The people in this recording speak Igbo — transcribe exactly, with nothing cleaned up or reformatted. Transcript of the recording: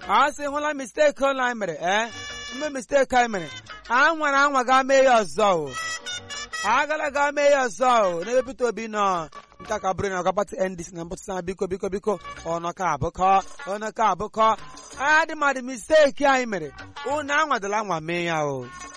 a sị hụla mistake ụlọ anyị mere ee mme mistake anyị mere a nwara anwa ga mee ya ọzọ o agala ga mee ya ọzọ o n'ebe Peter Obi nọ nke ka bụrụ na ọga pati N D C na mpụtara biko biko biko ọnọ ka abụkọ ọnọ ka abụkọ adị mmadụ mistake anyị mere unu anwadala anwa mee ya o